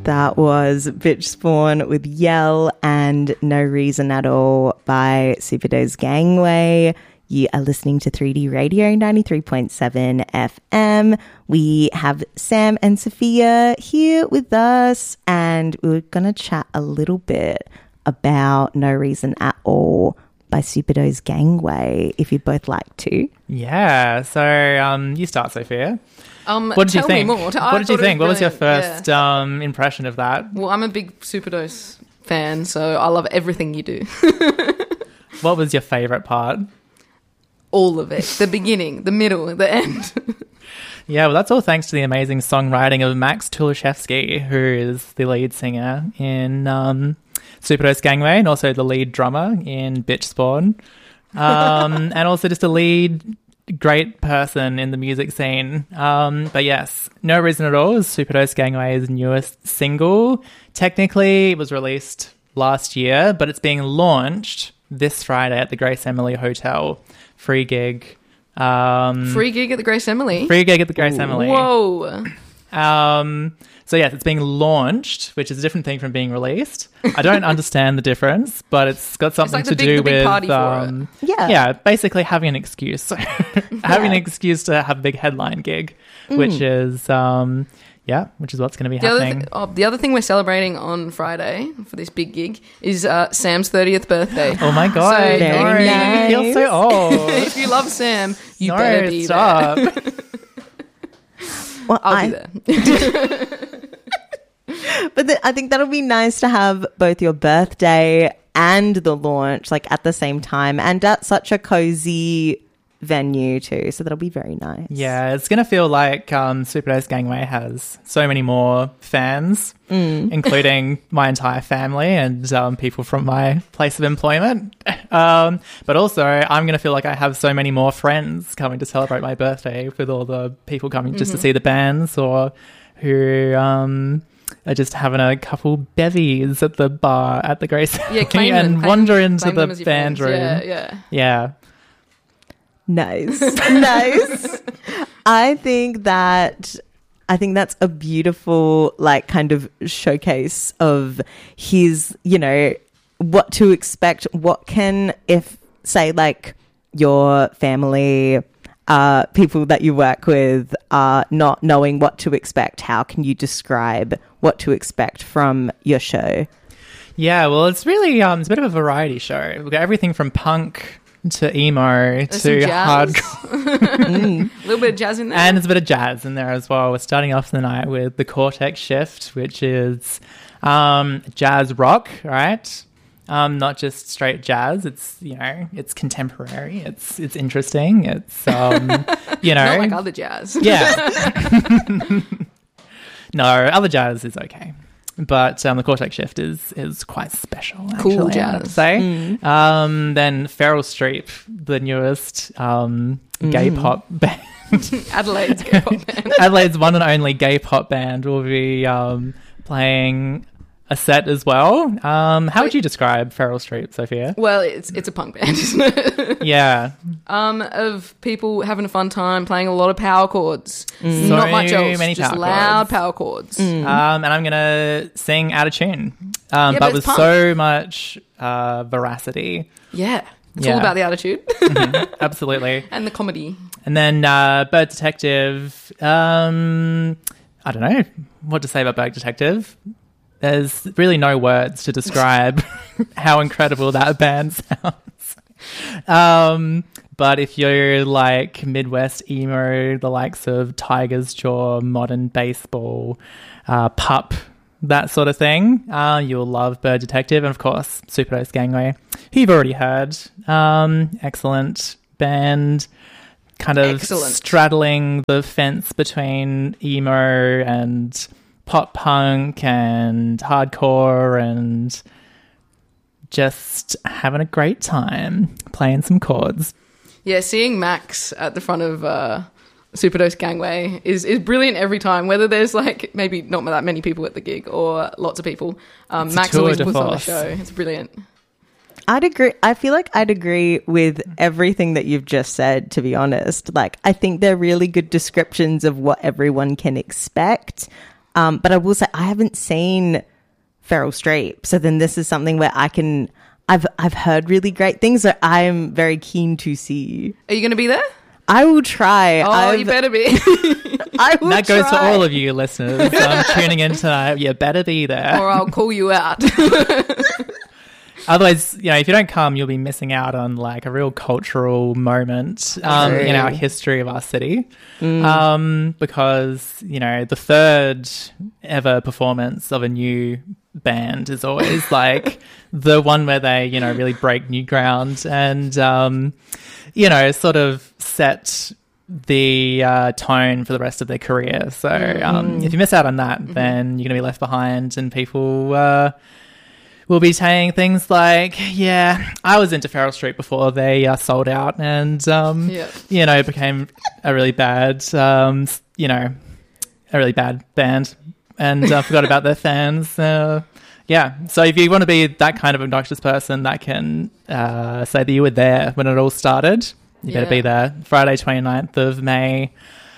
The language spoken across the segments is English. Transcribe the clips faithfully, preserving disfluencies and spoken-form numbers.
That was Bitch Spawn with Yell and No Reason at All by Superdose Gangway. You are listening to three D Radio ninety-three point seven F M. We have Sam and Sophia here with us, and we're going to chat a little bit about No Reason at All by Superdose Gangway, if you'd both like to. Yeah, so um, you start, Sophia. Um, what did tell you think? Me more. What I did you think? What was your first yeah. um, impression of that? Well, I'm a big Superdose fan, so I love everything you do. What was your favourite part? All of it. The beginning, the middle, the end. Yeah, well, that's all thanks to the amazing songwriting of Max Tulashevsky, who is the lead singer in um, Superdose Gangway and also the lead drummer in Bitch Spawn. Um, and also just a lead great person in the music scene. Um, but yes, No Reason at All is Superdose Gangway's newest single. Technically, it was released last year, but it's being launched this Friday at the Grace Emily Hotel. Free gig. Um, free gig at the Grace Emily? Free gig at the Grace Emily. Whoa. Um, so yes, it's being launched, which is a different thing from being released. I don't understand the difference, but it's got something it's like to the big, do the big with party um, for it. Yeah, yeah, basically having an excuse, having yeah. an excuse to have a big headline gig, mm. which is um, yeah, which is what's going to be the happening. Other th- oh, the other thing we're celebrating on Friday for this big gig is uh, Sam's thirtieth birthday. Oh my god, so, very nice. You feel so old. If you love Sam, you no, better be stop. there. Well, I'll I, be there. But th- I think that'll be nice to have both your birthday and the launch like at the same time and at such a cozy venue too. So that'll be very nice. Yeah, it's going to feel like um, Superdose Gangway has so many more fans, mm. including my entire family and um, people from my place of employment. Um, but also, I'm going to feel like I have so many more friends coming to celebrate my birthday with all the people coming mm-hmm. just to see the bands or who... Um, are just having a couple bevies at the bar at the Grace yeah, claim and them, wander claim, into claim the band friends. room. Yeah, yeah. Yeah. Nice. Nice. I think that I think that's a beautiful like kind of showcase of his, you know, what to expect, what can if say like your family Uh, people that you work with are not knowing what to expect. How can you describe what to expect from your show? Yeah, well, it's really um, it's a bit of a variety show. We've got everything from punk to emo There's to some jazz. hardcore. mm. A little bit of jazz in there. And there's a bit of jazz in there as well. We're starting off the night with the Cortex Shift, which is um, jazz rock, right? Um, not just straight jazz. It's, you know, it's contemporary. It's it's interesting. It's, um, you know. Not like other jazz. Yeah. No, other jazz is okay. But um, the Cortex Shift is is quite special, actually, cool jazz. I would say. Mm. Um, then Feral Streep, the newest um, gay Mm. pop band. Adelaide's gay pop band. Adelaide's one and only gay pop band will be um, playing a set as well. Um, how would you describe Feral Streep, Sophia? Well, it's it's a punk band, isn't it? Yeah. Um, of people having a fun time playing a lot of power chords. Mm. Not So much else. many just power loud chords. power chords. Mm. Um, and I'm going to sing out of tune, um, Yeah, but but with it's punk. so much uh, veracity. Yeah. It's Yeah. all about the attitude. Mhm, absolutely. And the comedy. And then uh, Bird Detective. Um, I don't know what to say about Bird Detective. There's really no words to describe how incredible that band sounds. Um, but if you're like Midwest emo, the likes of Tiger's Jaw, Modern Baseball, uh, Pup, that sort of thing, uh, you'll love Bird Detective. And of course, Superdose Gangway, who you've already heard. Um, excellent band. Kind of Excellent. straddling the fence between emo and pop punk and hardcore and just having a great time playing some chords. Yeah, seeing Max at the front of uh, Superdose Gangway is, is brilliant every time, whether there's like maybe not that many people at the gig or lots of people. Um, It's a Max tour always de puts on a force. show. It's brilliant. I'd agree. I feel like I'd agree with everything that you've just said, to be honest. Like, I think they're really good descriptions of what everyone can expect. Um, but I will say I haven't seen Feral Streep. So then this is something where I can, I've, I've heard really great things that I'm very keen to see. Are you going to be there? I will try. Oh, I've, you better be. I will That goes to try. all of you listeners um, tuning in tonight. You better be there. Or I'll call you out. Otherwise, you know, if you don't come, you'll be missing out on like a real cultural moment um, in our history of our city. Mm. Um, because, you know, the third ever performance of a new band is always like the one where they, you know, really break new ground and, um, you know, sort of set the uh, tone for the rest of their career. So um, Mm. if you miss out on that, mm-hmm. then you're going to be left behind and people... Uh, We'll be saying things like, yeah, I was into Feral Streep before they uh, sold out and, um, Yeah. you know, it became a really bad, um, s- you know, a really bad band and uh, forgot about their fans. Uh, yeah, so if you want to be that kind of obnoxious person that can uh, say that you were there when it all started, you better Yeah. be there. Friday, twenty-ninth of May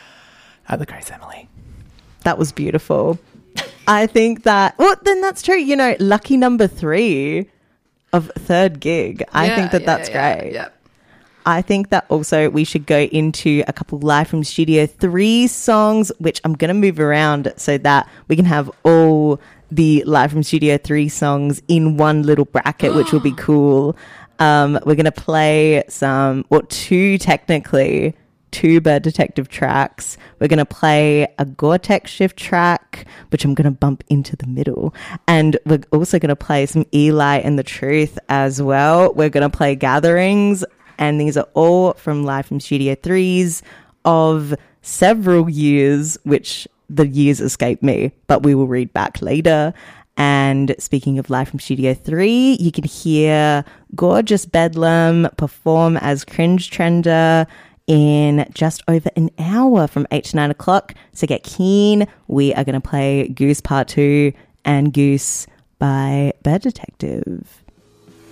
at the Grace Emily. That was beautiful. I think that, well, then that's true. You know, lucky number three of third gig. I Yeah, think that yeah, that's yeah, great. Yeah. I think that also we should go into a couple live from Studio three songs, which I'm going to move around so that we can have all the live from Studio three songs in one little bracket, which will be cool. Um, we're going to play some, or two technically, two Bird Detective tracks. We're going to play a Gore-Tex Shift track, which I'm going to bump into the middle. And we're also going to play some Eli and the Truth as well. We're going to play Gatherings, and these are all from Live from Studio threes of several years, which the years escape me, but we will read back later. And speaking of Live from Studio three, you can hear Gorgeous Bedlam perform as Cringe Trender in just over an hour from eight to nine o'clock. So get keen. We are going to play Goose Part two and Goose by Bird Detective.